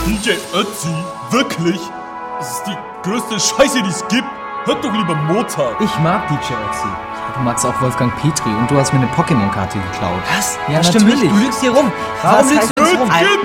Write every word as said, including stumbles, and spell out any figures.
D J Ötzi? Wirklich? Das ist die größte Scheiße, die es gibt. Hört doch lieber Mozart. Ich mag D J Ötzi. Du magst auch Wolfgang Petri und du hast mir eine Pokémon-Karte geklaut. Was? Ja, das stimmt natürlich. nicht. Du lügst hier rum. Warum Was lügst du uns rum? Geht